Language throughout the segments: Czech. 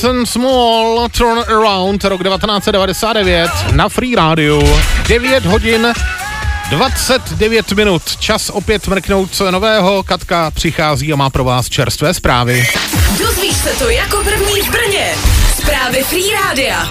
Jason Small, Turn Around, rok 1999 na Free Radio. 9 hodin 29 minut. Čas opět mrknout co nového. Katka přichází a má pro vás čerstvé zprávy. Dozvíš se to jako první v Brně. Zprávy Free Rádia.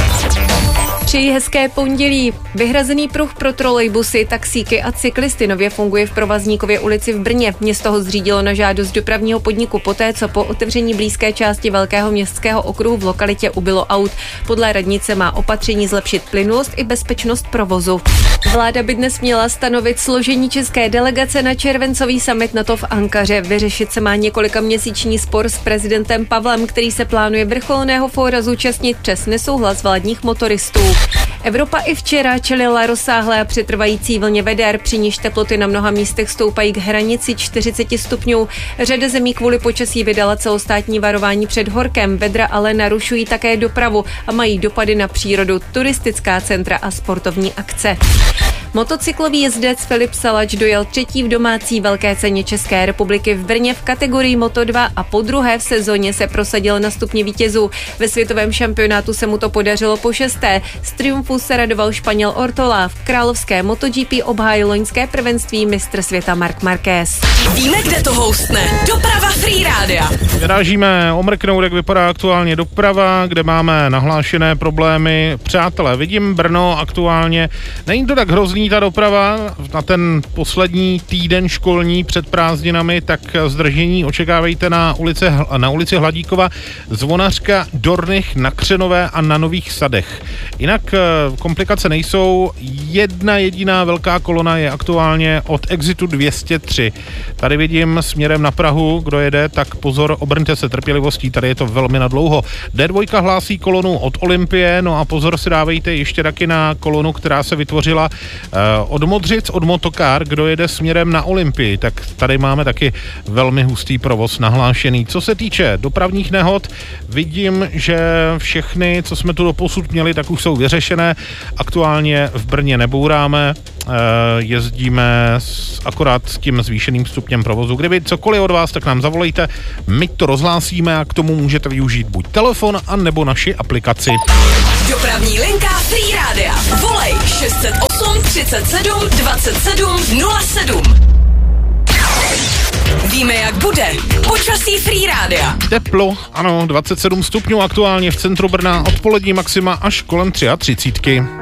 Přeji hezké pondělí. Vyhrazený pruh pro trolejbusy, taxíky a cyklisty nově funguje v Provazníkově ulici v Brně. Město ho zřídilo na žádost dopravního podniku poté, co po otevření blízké části velkého městského okruhu v lokalitě ubylo aut. Podle radnice má opatření zlepšit plynulost i bezpečnost provozu. Vláda by dnes měla stanovit složení české delegace na červencový summit NATO v Ankaře. Vyřešit se má několikaměsíční spor s prezidentem Pavlem, který se plánuje vrcholného fóra zúčastnit přes nesouhlas vládních motoristů. Evropa i včera čelila rozsáhlé a přetrvající vlně veder, při níž teploty na mnoha místech stoupají k hranici 40 stupňů. Řada zemí kvůli počasí vydala celostátní varování před horkem. Vedra ale narušují také dopravu a mají dopady na přírodu, turistická centra a sportovní akce. Motocyklový jezdec Filip Salač dojel třetí v domácí velké ceně České republiky v Brně v kategorii Moto2 a podruhé v sezóně se prosadil na stupni vítězů. Ve světovém šampionátu se mu to podařilo po 6. Z triumfu se radoval Španěl Ortola. V královské MotoGP obhájil loňské prvenství mistr světa Marc Marquez. Víme, kde to houstne. Doprava Free Rádia. Vyrážíme omrknout, jak vypadá aktuálně doprava, kde máme nahlášené problémy. Přátelé, vidím Brno aktuálně. Není to tak hrozný ta doprava na ten poslední týden školní před prázdninami, tak zdržení očekávejte na ulici Hladíkova, Zvonařka, Dornych, na Křenové a na Nových Sadech. Jinak komplikace nejsou. Jedna jediná velká kolona je aktuálně od exitu 203. Tady vidím směrem na Prahu, kdo jede, tak pozor, obrňte se trpělivostí, tady je to velmi nadlouho. D2 hlásí kolonu od Olympie, no a pozor si dávejte ještě taky na kolonu, která se vytvořila od Modřic, od Motokár, kdo jede směrem na Olympii, tak tady máme taky velmi hustý provoz nahlášený. Co se týče dopravních nehod, vidím, že všechny, co jsme tu doposud měli, tak už jsou vyřešené. Aktuálně v Brně nebouráme, jezdíme akorát s tím zvýšeným stupněm provozu. Kdyby cokoliv od vás, tak nám zavolejte, my to rozhlásíme a k tomu můžete využít buď telefon, anebo naši aplikaci. Dopravní linka Free Rádia. Volej 608 37 27 07. Víme, jak bude. Počasí Free Rádia. Teplo, ano, 27 stupňů aktuálně v centru Brna, odpolední maxima až kolem 33.